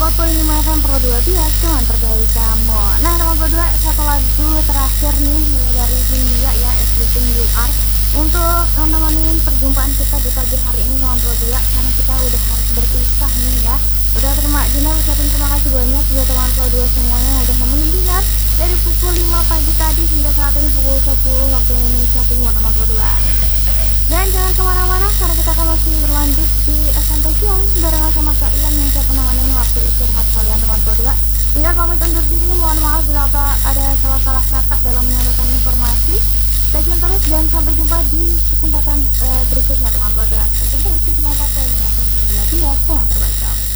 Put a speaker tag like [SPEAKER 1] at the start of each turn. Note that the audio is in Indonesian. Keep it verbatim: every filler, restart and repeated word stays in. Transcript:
[SPEAKER 1] Foto ini makan Pro dua bias cuman terbaik kamu. Nah teman Pro dua, satu lagu terakhir nih dari Hindia ya, Everything You Are, untuk menemenin perjumpaan kita di pagi hari ini teman Pro dua, karena kita udah harus berpisah nih ya. Udah terima Dinar ucapin terima kasih banyak buat teman Pro dua semuanya yang udah nemenin Dinar dari pukul lima pagi tadi hingga saat ini pukul sepuluh waktu Indonesia Timur teman Pro dua. Dan jangan kemana-mana karena kita akan masih berlanjut di S M P Siang barengan sama Kak Ian yang siap menemani waktu istirahat kalian teman Pro dua. Dinar pamit undur diri, mohon maaf bila apa ada salah-salah kata dalam menyampaikan informasi. Stay tune terus dan sampai jumpa di kesempatan uh, berikutnya teman Pro dua. Stay tune terus di sembilan puluh empat koma sembilan Pro dua bias yang terbaik.